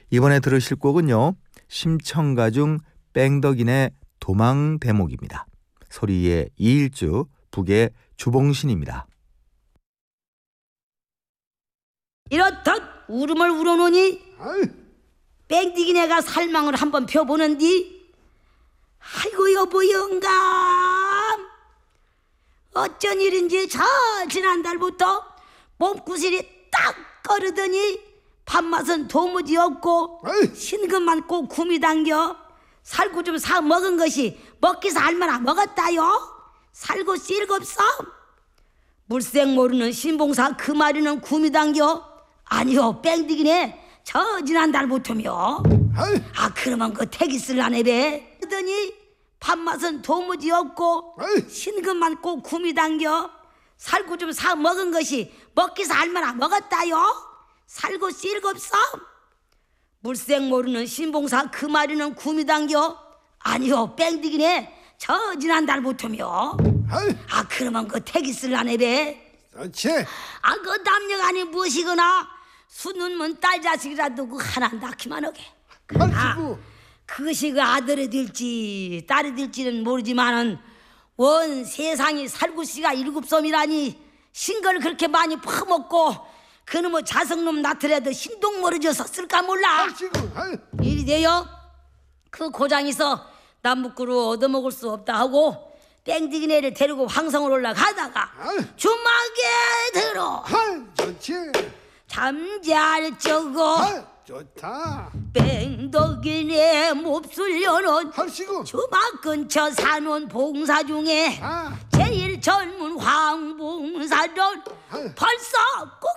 이번에 들으실 곡은요, 심청가 중 뺑덕인의 도망 대목입니다. 소리의 이일주, 북의 주봉신입니다. 이렇듯 울음을 울어놓으니 뺑디기네가 살망을 한번 펴보는디, 아이고 여보 영감, 어쩐 일인지 저 지난달부터 몸구실이 딱 거르더니 밥맛은 도무지 없고 신금만 꼭 굼이 당겨. 살구 좀 사 먹은 것이 먹기 살만나 먹었다요. 살구 쓸겁소. 물색 모르는 신봉사 그 마리는 굼이 당겨. 아니요, 뺑디기네 저 지난달부터며. 그러면 그 택이 쓸라네배. 그러더니 밥맛은 도무지 없고 신금만 꼭 굼이 당겨. 살구 좀 사 먹은 것이 먹기 살만나 먹었다요. 살구 쓸겁소. 물색 모르는 신봉사 그 마리는 굼이 당겨. 아니요, 뺑디기네 저 지난달부터며. 그러면 그 택이 쓸라네배. 그렇지. 그 남녀가 아니 무엇이거나 수눈먼 딸 자식이라도 그 하나 낳기만 하게. 그것이 그 아들이 될지 딸이 될지는 모르지만은 원 세상이 살구씨가 7섬이라니 신걸 그렇게 많이 퍼먹고 그놈의 자성놈 낳더라도 신동 멀어져서 쓸까 몰라. 이리 돼요. 그 고장에서 남북구로 얻어먹을 수 없다 하고 뺑디기네를 데리고 황성을 올라가다가 주막에 들어 좋지. 잠잘 적어 좋다. 뺑덕이네 몹쓸려는 할시고. 주막 근처 사는 봉사 중에 제일 젊은 황봉사는 벌써 꼭